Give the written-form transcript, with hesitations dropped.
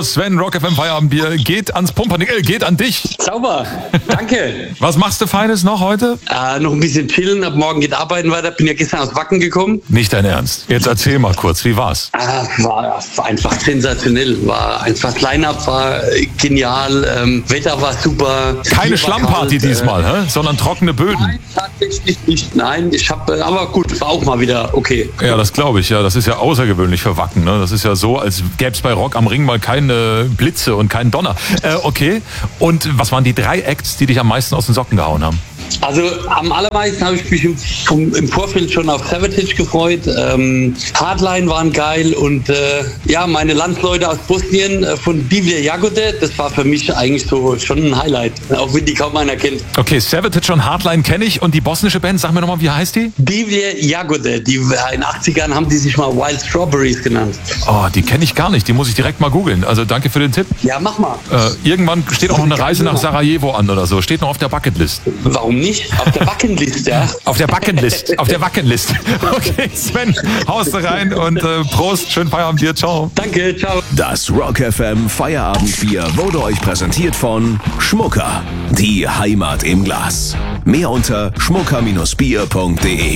Sven, Rock FM Feierabendbier geht ans Pumpernickel, geht an dich. Sauber, danke. Was machst du Feines noch heute? Noch ein bisschen chillen, ab morgen geht arbeiten weiter. Bin ja gestern aus Wacken gekommen. Nicht dein Ernst. Jetzt erzähl mal kurz, wie war's? War einfach sensationell. Das Line-Up war genial, Wetter war super. Keine Schlammparty diesmal, sondern trockene Böden. Nein, tatsächlich nicht. Nein, aber gut, war auch mal wieder okay. Ja, das glaube ich. Ja, das ist ja außergewöhnlich für Wacken. Ne? Das ist ja so, als gäbe es bei Rock am Ring mal keine Blitze und keinen Donner. Okay. Und was waren die 3 Acts, die dich am meisten aus den Socken gehauen haben? Also am allermeisten habe ich mich im Vorfeld schon auf Savatage gefreut. Hardline waren geil und meine Landsleute aus Bosnien von Divlje Jagode, das war für mich eigentlich so schon ein Highlight, auch wenn die kaum einer kennt. Okay, Savatage und Hardline kenne ich und die bosnische Band, sag mir nochmal, wie heißt die? Divlje Jagode, in den 80ern haben die sich mal Wild Strawberries genannt. Oh, die kenne ich gar nicht, die muss ich direkt mal googeln. Also danke für den Tipp. Ja, mach mal. Irgendwann steht auch noch eine Reise nach Sarajevo an oder so, steht noch auf der Bucketlist. Warum nicht? Auf der Bucketlist, ja. Auf der Bucketlist. Okay, Sven, haust rein und Prost, schönen Feierabendbier, ciao. Danke, ciao. Das Rock FM Feierabendbier wurde euch präsentiert von Schmucker, die Heimat im Glas. Mehr unter schmucker-bier.de.